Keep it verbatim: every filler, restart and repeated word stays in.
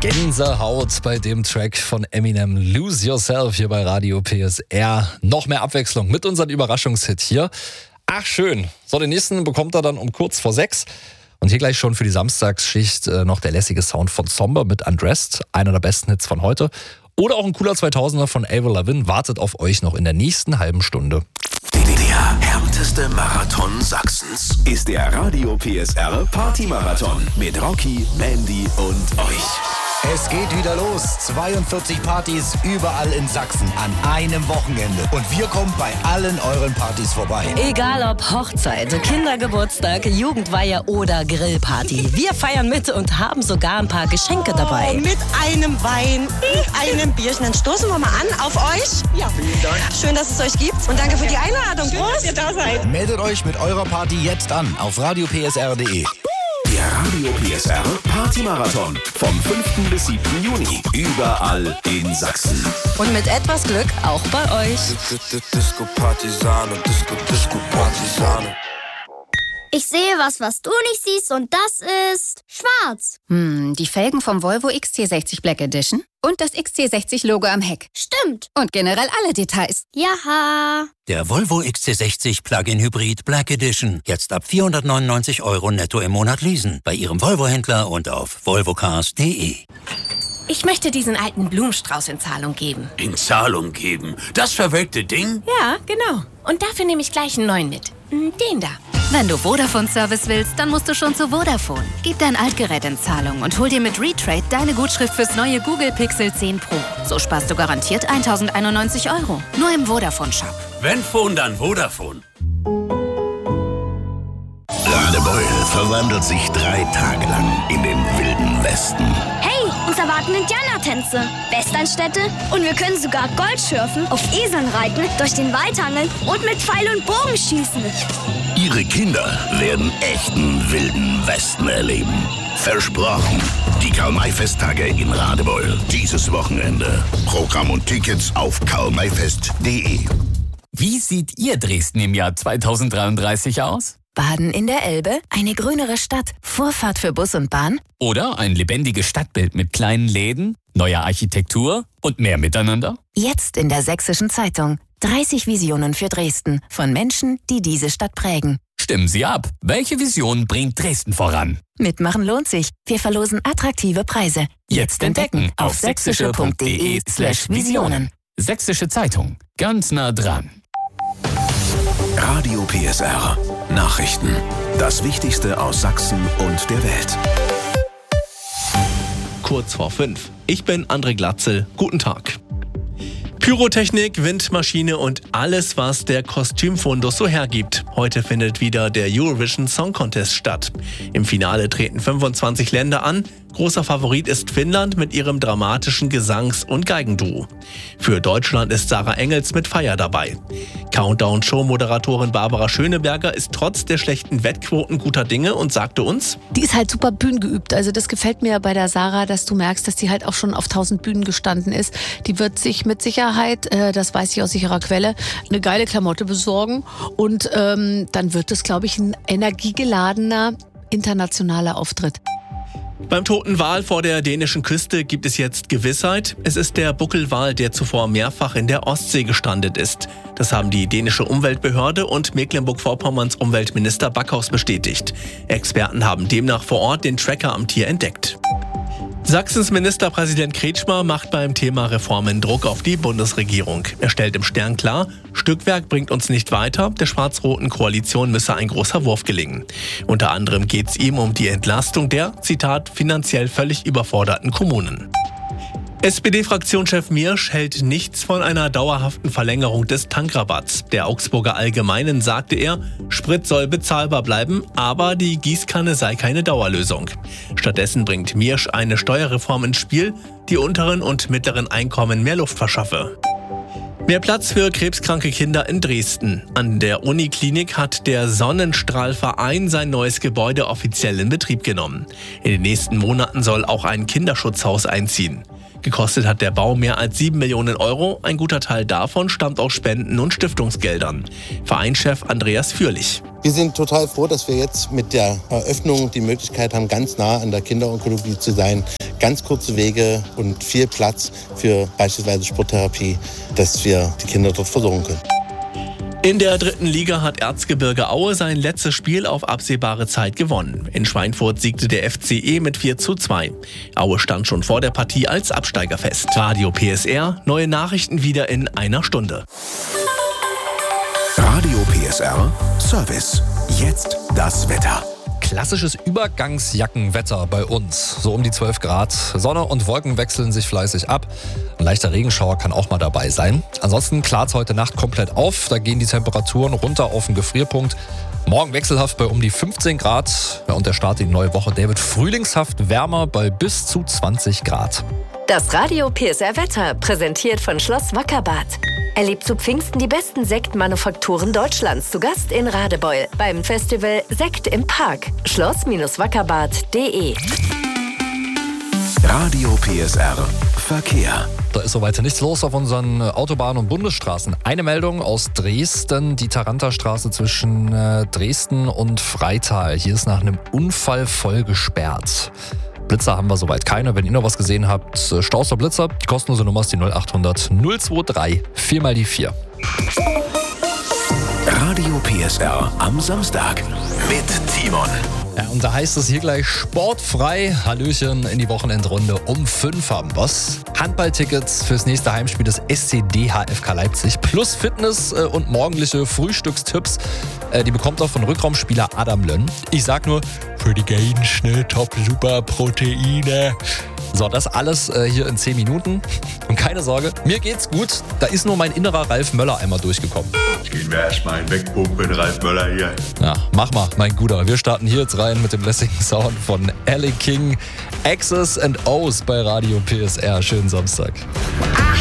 Gänsehaut bei dem Track von Eminem, Lose Yourself, hier bei Radio P S R. Noch mehr Abwechslung mit unserem Überraschungshit hier. Ach schön, so den nächsten bekommt er dann um kurz vor sechs. Und hier gleich schon für die Samstagsschicht äh, noch der lässige Sound von Somber mit Undressed, einer der besten Hits von heute. Oder auch ein cooler zweitausender von Avril Lavigne wartet auf euch noch in der nächsten halben Stunde. Der härteste Marathon Sachsens ist der Radio P S R Party-Marathon mit Rocky, Mandy und euch. Es geht wieder los. zweiundvierzig Partys überall in Sachsen an einem Wochenende. Und wir kommen bei allen euren Partys vorbei. Egal ob Hochzeit, Kindergeburtstag, Jugendweihe oder Grillparty. Wir feiern mit und haben sogar ein paar Geschenke dabei. Oh, mit einem Wein, einem Bierchen. Dann stoßen wir mal an auf euch. Ja, vielen Dank. Schön, dass es euch gibt. Und danke für die Einladung. Schön, Prost, dass ihr da seid. Meldet euch mit eurer Party jetzt an auf radio p s r punkt d e. Der Radio P S R Party-Marathon vom fünften bis siebten Juni. Überall in Sachsen. Und mit etwas Glück auch bei euch. Disco Partisano, Disco, Disco Partisano. Ich sehe was, was du nicht siehst, und das ist schwarz. Hm, die Felgen vom Volvo X C sechzig Black Edition und das X C sechzig Logo am Heck. Stimmt. Und generell alle Details. Jaha. Der Volvo X C sechzig Plug-in Hybrid Black Edition. Jetzt ab vierhundertneunundneunzig Euro netto im Monat leasen. Bei Ihrem Volvo-Händler und auf volvocars punkt de. Ich möchte diesen alten Blumenstrauß in Zahlung geben. In Zahlung geben? Das verwelkte Ding? Ja, genau. Und dafür nehme ich gleich einen neuen mit. Den da. Wenn du Vodafone-Service willst, dann musst du schon zu Vodafone. Gib dein Altgerät in Zahlung und hol dir mit Retrade deine Gutschrift fürs neue Google Pixel zehn Pro. So sparst du garantiert tausendeinundneunzig Euro. Nur im Vodafone-Shop. Wenn Phone, dann Vodafone. Radebeul verwandelt sich drei Tage lang in den wilden Westen. Hey, uns erwarten Indianertänze, Westernstädte und wir können sogar Gold schürfen, auf Eseln reiten, durch den Wald hangeln und mit Pfeil und Bogen schießen. Ihre Kinder werden echten wilden Westen erleben. Versprochen. Die Karl-May-Festtage in Radebeul. Dieses Wochenende. Programm und Tickets auf karl may fest punkt de. Wie sieht Ihr Dresden im Jahr zweitausenddreiunddreißig aus? Baden in der Elbe, eine grünere Stadt, Vorfahrt für Bus und Bahn? Oder ein lebendiges Stadtbild mit kleinen Läden, neuer Architektur und mehr Miteinander? Jetzt in der Sächsischen Zeitung. dreißig Visionen für Dresden von Menschen, die diese Stadt prägen. Stimmen Sie ab. Welche Vision bringt Dresden voran? Mitmachen lohnt sich. Wir verlosen attraktive Preise. Jetzt entdecken auf sächsische punkt de slash Visionen. Sächsische Zeitung. Ganz nah dran. Radio P S R. Nachrichten. Das Wichtigste aus Sachsen und der Welt. Kurz vor fünf. Ich bin André Glatzel. Guten Tag. Pyrotechnik, Windmaschine und alles, was der Kostümfundus so hergibt. Heute findet wieder der Eurovision Song Contest statt. Im Finale treten fünfundzwanzig Länder an. Großer Favorit ist Finnland mit ihrem dramatischen Gesangs- und Geigenduo. Für Deutschland ist Sarah Engels mit Feier dabei. Countdown-Show-Moderatorin Barbara Schöneberger ist trotz der schlechten Wettquoten guter Dinge und sagte uns: Die ist halt super bühnengeübt. Also das gefällt mir bei der Sarah, dass du merkst, dass die halt auch schon auf tausend Bühnen gestanden ist. Die wird sich mit Sicherheit, äh, das weiß ich aus sicherer Quelle, eine geile Klamotte besorgen. Und ähm, dann wird es, glaube ich, ein energiegeladener internationaler Auftritt. Beim toten Wal vor der dänischen Küste gibt es jetzt Gewissheit. Es ist der Buckelwal, der zuvor mehrfach in der Ostsee gestrandet ist. Das haben die dänische Umweltbehörde und Mecklenburg-Vorpommerns Umweltminister Backhaus bestätigt. Experten haben demnach vor Ort den Tracker am Tier entdeckt. Sachsens Ministerpräsident Kretschmer macht beim Thema Reformen Druck auf die Bundesregierung. Er stellt im Stern klar, Stückwerk bringt uns nicht weiter, der schwarz-roten Koalition müsse ein großer Wurf gelingen. Unter anderem geht es ihm um die Entlastung der, Zitat, finanziell völlig überforderten Kommunen. S P D-Fraktionschef Miersch hält nichts von einer dauerhaften Verlängerung des Tankrabatts. Der Augsburger Allgemeinen sagte er, Sprit soll bezahlbar bleiben, aber die Gießkanne sei keine Dauerlösung. Stattdessen bringt Miersch eine Steuerreform ins Spiel, die unteren und mittleren Einkommen mehr Luft verschaffe. Mehr Platz für krebskranke Kinder in Dresden. An der Uniklinik hat der Sonnenstrahlverein sein neues Gebäude offiziell in Betrieb genommen. In den nächsten Monaten soll auch ein Kinderschutzhaus einziehen. Gekostet hat der Bau mehr als sieben Millionen Euro. Ein guter Teil davon stammt aus Spenden und Stiftungsgeldern. Vereinschef Andreas Fürlich. Wir sind total froh, dass wir jetzt mit der Eröffnung die Möglichkeit haben, ganz nah an der Kinderonkologie zu sein, ganz kurze Wege und viel Platz für beispielsweise Sporttherapie, dass wir die Kinder dort versorgen können. In der dritten Liga hat Erzgebirge Aue sein letztes Spiel auf absehbare Zeit gewonnen. In Schweinfurt siegte der F C E mit vier zu zwei. Aue stand schon vor der Partie als Absteiger fest. Radio P S R, neue Nachrichten wieder in einer Stunde. Radio P S R Service. Jetzt das Wetter. Klassisches Übergangsjackenwetter bei uns. So um die zwölf Grad. Sonne und Wolken wechseln sich fleißig ab. Ein leichter Regenschauer kann auch mal dabei sein. Ansonsten klart es heute Nacht komplett auf. Da gehen die Temperaturen runter auf den Gefrierpunkt. Morgen wechselhaft bei um die fünfzehn Grad. Ja, und der Start in die neue Woche, der wird frühlingshaft wärmer bei bis zu zwanzig Grad. Das Radio P S R Wetter, präsentiert von Schloss Wackerbad. Erlebt zu Pfingsten die besten Sektmanufakturen Deutschlands zu Gast in Radebeul beim Festival Sekt im Park. schloss wackerbad punkt de. Radio P S R Verkehr. Da ist soweit nichts los auf unseren Autobahnen und Bundesstraßen. Eine Meldung aus Dresden, die Tarantastraße zwischen Dresden und Freital. Hier ist nach einem Unfall voll gesperrt. Blitzer haben wir soweit keine. Wenn ihr noch was gesehen habt, Staus oder Blitzer, die kostenlose Nummer ist die null achthundert null zweiundzwanzig vier mal die vier. Radio P S R am Samstag mit Timon. Ja, und da heißt es hier gleich sportfrei. Hallöchen in die Wochenendrunde um fünf haben wir's. Handballtickets fürs nächste Heimspiel des S C D H F K Leipzig plus Fitness und morgendliche Frühstückstipps. Die bekommt auch von Rückraumspieler Adam Lönn. Ich sag nur, für die Gains schnell top super Proteine. So, das alles äh, hier in zehn Minuten. Und keine Sorge, mir geht's gut. Da ist nur mein innerer Ralf Möller einmal durchgekommen. Gehen wir erstmal einen wegpumpen, Ralf Möller hier. Ja, mach mal, mein Guter. Wir starten hier jetzt rein mit dem lässigen Sound von Ellie King. X's and O's bei Radio P S R. Schönen Samstag.